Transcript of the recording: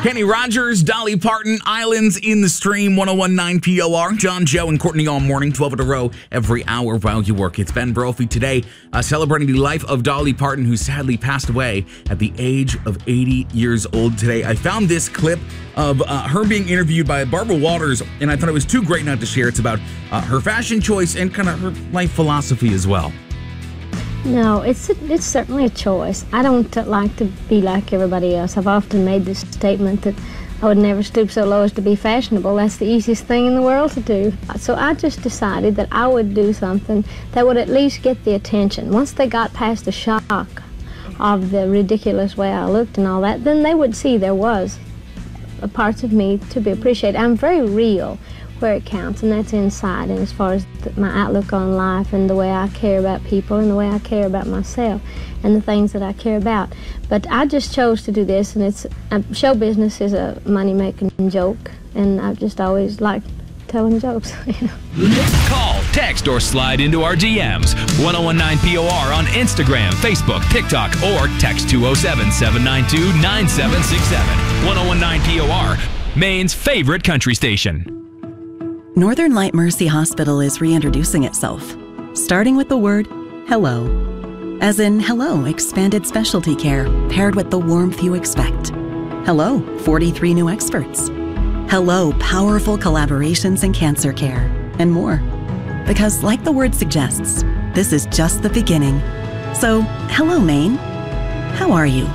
Kenny Rogers, Dolly Parton, Islands in the Stream, 101.9 POR. John, Joe, and Courtney all morning, 12 in a row, every hour while you work. It's Ben Brophy today, celebrating the life of Dolly Parton, who sadly passed away at the age of 80 years old today. I found this clip of her being interviewed by Barbara Walters, and I thought it was too great not to share. It's about her fashion choice and kind of her life philosophy as well. No, it's certainly a choice. I don't like to be like everybody else. I've often made this statement that I would never stoop so low as to be fashionable. That's the easiest thing in the world to do. So I just decided that I would do something that would at least get the attention. Once they got past the shock of the ridiculous way I looked and all that, then they would see there was parts of me to be appreciated. I'm very real where it counts, and that's inside, and as far as my outlook on life and the way I care about people and the way I care about myself and the things that I care about. But I just chose to do this, and it's show business is a money-making joke, and I've just always liked telling jokes. Call, text, or slide into our DMs. 1019 POR on Instagram, Facebook, TikTok, or text 207-792-9767. 1019 POR, Maine's favorite country station. Northern Light Mercy Hospital is reintroducing itself, starting with the word hello. As in hello, expanded specialty care paired with the warmth you expect. Hello, 43 new experts. Hello, powerful collaborations in cancer care, and more. Because like the word suggests, this is just the beginning. So, hello, Maine. How are you?